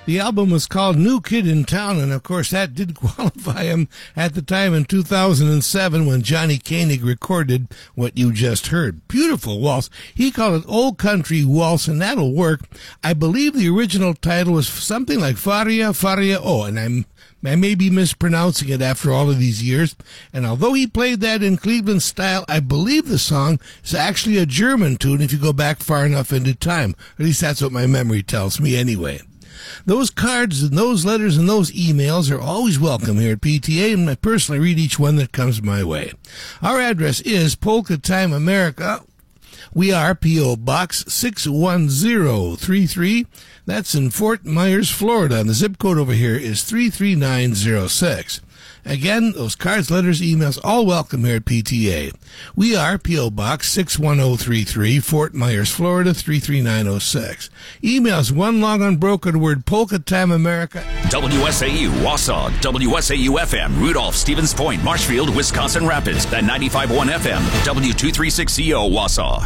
The album was called New Kid in Town, and of course that did qualify him at the time in 2007 when Johnny Koenig recorded what you just heard. Beautiful waltz. He called it Old Country Waltz, and that'll work. I believe the original title was something like Faria O, and I may be mispronouncing it after all of these years. And although he played that in Cleveland style, I believe the song is actually a German tune if you go back far enough into time. At least that's what my memory tells me anyway. Those cards and those letters and those emails are always welcome here at PTA, and I personally read each one that comes my way. Our address is Polka Time America. We are P.O. Box 61033. That's in Fort Myers, Florida, and the zip code over here is 33906. Again, those cards, letters, emails, all welcome here at PTA. We are P.O. Box 61033, Fort Myers, Florida 33906. Emails one long unbroken word, Polka Time America. WSAU, Wausau, WSAU FM, Rudolph, Stevens Point, Marshfield, Wisconsin Rapids, at 95.1 FM, W236CO, Wausau.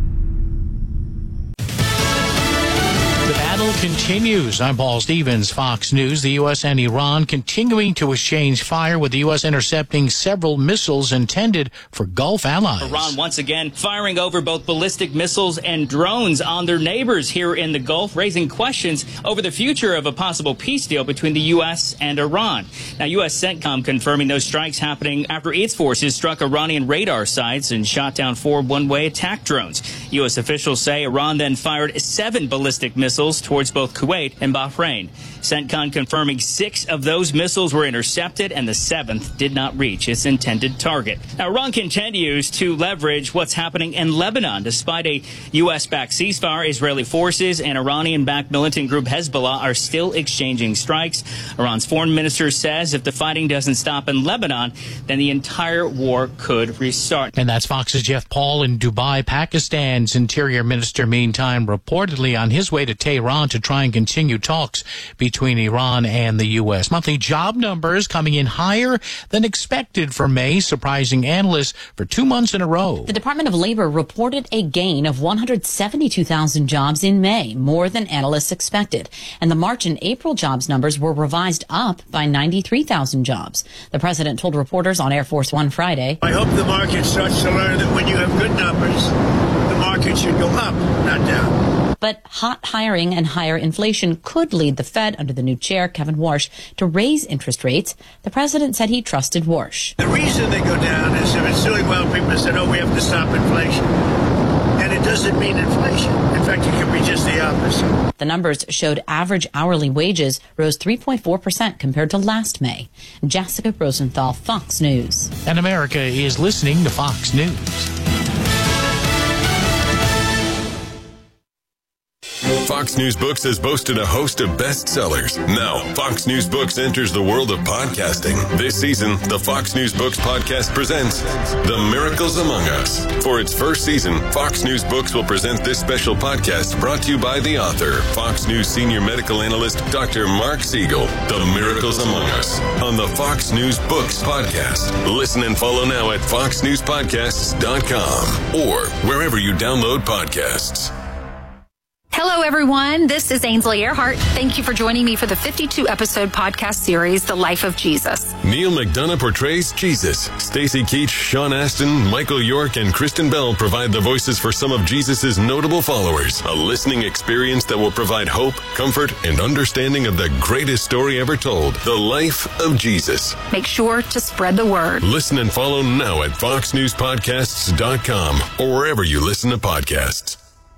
The battle continues. I'm Paul Stevens, Fox News. The U.S. and Iran continuing to exchange fire, with the U.S. intercepting several missiles intended for Gulf allies. Iran once again firing over both ballistic missiles and drones on their neighbors here in the Gulf, raising questions over the future of a possible peace deal between the U.S. and Iran. Now, U.S. CENTCOM confirming those strikes happening after its forces struck Iranian radar sites and shot down 4 one-way attack drones. U.S. officials say Iran then fired 7 ballistic missiles towards both Kuwait and Bahrain. CENTCOM confirming 6 of those missiles were intercepted and the 7th did not reach its intended target. Now, Iran continues to leverage what's happening in Lebanon. Despite a U.S.-backed ceasefire, Israeli forces and Iranian-backed militant group Hezbollah are still exchanging strikes. Iran's foreign minister says if the fighting doesn't stop in Lebanon, then the entire war could restart. And that's Fox's Jeff Paul in Dubai. Pakistan's interior minister, meantime, reportedly on his way to Tehran to try and continue talks between Iran and the U.S. Monthly job numbers coming in higher than expected for May, surprising analysts for 2 months in a row. The Department of Labor reported a gain of 172,000 jobs in May, more than analysts expected. And the March and April jobs numbers were revised up by 93,000 jobs. The president told reporters on Air Force One Friday, I hope the market starts to learn that when you have good numbers, the market should go up, not down. But hot hiring and higher inflation could lead the Fed, under the new chair, Kevin Warsh, to raise interest rates. The president said he trusted Warsh. The reason they go down is if it's doing well, people said, we have to stop inflation. And it doesn't mean inflation. In fact, it can be just the opposite. The numbers showed average hourly wages rose 3.4% compared to last May. Jessica Rosenthal, Fox News. And America is listening to Fox News. Fox News Books has boasted a host of bestsellers. Now, Fox News Books enters the world of podcasting. This season, the Fox News Books podcast presents The Miracles Among Us. For its first season, Fox News Books will present this special podcast brought to you by the author, Fox News senior medical analyst, Dr. Mark Siegel. The Miracles Among Us on the Fox News Books podcast. Listen and follow now at foxnewspodcasts.com or wherever you download podcasts. Hello, everyone. This is Ainsley Earhart. Thank you for joining me for the 52-episode podcast series, The Life of Jesus. Neil McDonough portrays Jesus. Stacey Keach, Sean Astin, Michael York, and Kristen Bell provide the voices for some of Jesus' notable followers. A listening experience that will provide hope, comfort, and understanding of the greatest story ever told, the life of Jesus. Make sure to spread the word. Listen and follow now at foxnewspodcasts.com or wherever you listen to podcasts.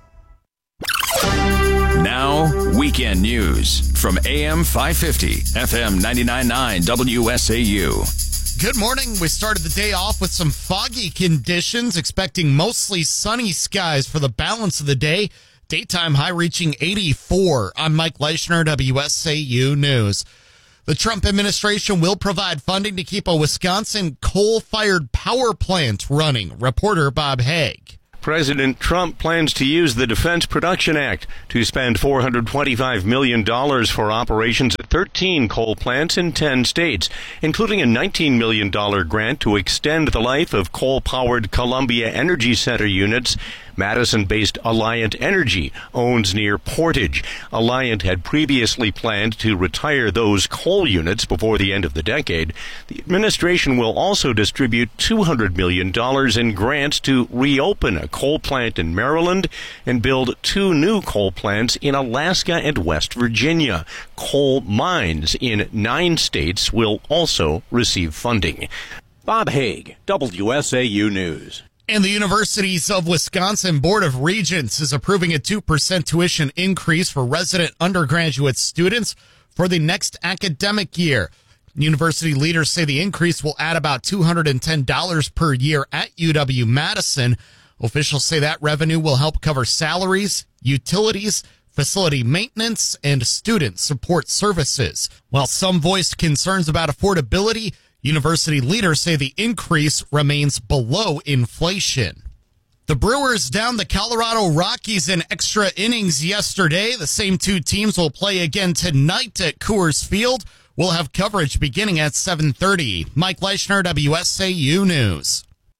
Now, weekend news from AM 550, FM 99.9 WSAU. Good morning. We started the day off with some foggy conditions, expecting mostly sunny skies for the balance of the day. Daytime high reaching 84. I'm Mike Leischner, WSAU News. The Trump administration will provide funding to keep a Wisconsin coal-fired power plant running. Reporter Bob Haig. President Trump plans to use the Defense Production Act to spend $425 million for operations at 13 coal plants in 10 states, including a $19 million grant to extend the life of coal-powered Columbia Energy Center units. Madison-based Alliant Energy owns near Portage. Alliant had previously planned to retire those coal units before the end of the decade. The administration will also distribute $200 million in grants to reopen a coal plant in Maryland and build 2 new coal plants in Alaska and West Virginia. Coal mines in 9 states will also receive funding. Bob Haig, WSAU News. And the Universities of Wisconsin Board of Regents is approving a 2% tuition increase for resident undergraduate students for the next academic year. University leaders say the increase will add about $210 per year at UW-Madison. Officials say that revenue will help cover salaries, utilities, facility maintenance, and student support services. While some voiced concerns about affordability, university leaders say the increase remains below inflation. The Brewers downed the Colorado Rockies in extra innings yesterday. The same 2 teams will play again tonight at Coors Field. We'll have coverage beginning at 7:30. Mike Leischner, WSAU News.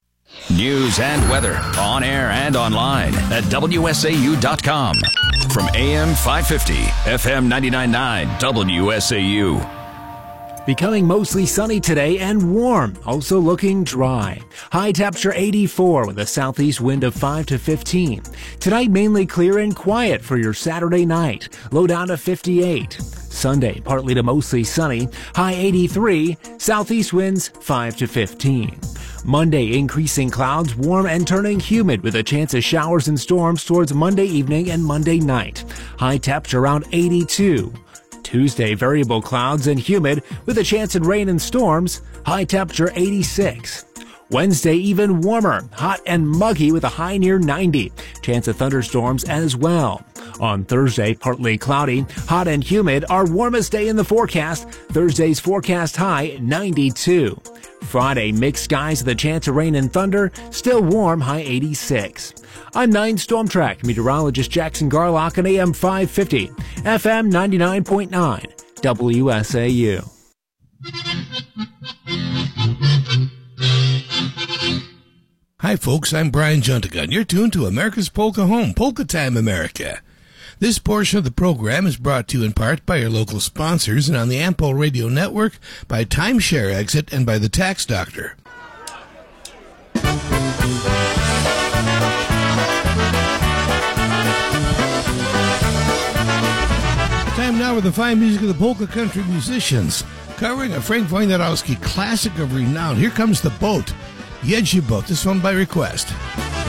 News and weather on air and online at WSAU.com. From AM 550, FM 99.9, WSAU. Becoming mostly sunny today and warm, also looking dry. High temperature 84 with a southeast wind of 5 to 15. Tonight mainly clear and quiet for your Saturday night. Low down to 58. Sunday partly to mostly sunny. High 83. Southeast winds 5 to 15. Monday increasing clouds, warm and turning humid with a chance of showers and storms towards Monday evening and Monday night. High temperature around 82. Tuesday, variable clouds and humid with a chance of rain and storms, high temperature 86. Wednesday, even warmer, hot and muggy with a high near 90. Chance of thunderstorms as well. On Thursday, partly cloudy, hot and humid, our warmest day in the forecast. Thursday's forecast high 92. Friday, mixed skies with a chance of rain and thunder, still warm, high 86. I'm 9 Storm Track meteorologist Jackson Garlock on AM 550, FM 99.9, WSAU. Hi, folks. I'm Brian Juntiga, and you're tuned to America's Polka Home, Polka Time America. This portion of the program is brought to you in part by your local sponsors and on the Ampol Radio Network by Timeshare Exit and by the Tax Doctor. Time now with the fine music of the polka country musicians, covering a Frank Wojnarowski classic of renown. Here comes The Boat, Jedzie Boat, this one by request.